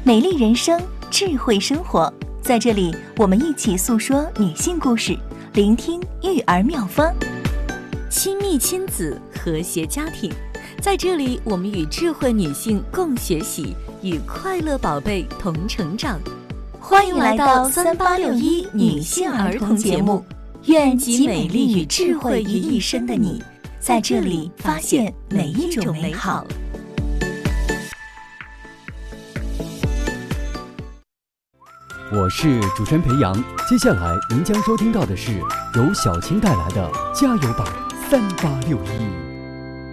美丽人生，智慧生活，在这里我们一起诉说女性故事，聆听育儿妙方。 亲密亲子，和谐家庭，在这里我们与智慧女性共学习，与快乐宝贝同成长。 欢迎来到3861女性儿童节目，愿集美丽与智慧于一身的你，在这里发现每一种美好。 我是主持人裴阳，接下来您将收听到的是由小青带来的加油吧3861。